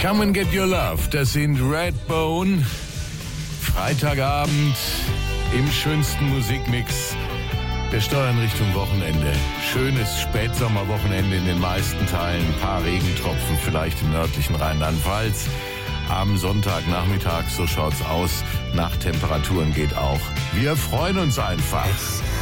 Come and Get Your Love, das sind Redbone. Freitagabend im schönsten Musikmix. Wir steuern Richtung Wochenende. Schönes Spätsommerwochenende in den meisten Teilen. Ein paar Regentropfen vielleicht im nördlichen Rheinland-Pfalz. Am Sonntagnachmittag, so schaut's aus. Nachttemperaturen geht auch. Wir freuen uns einfach.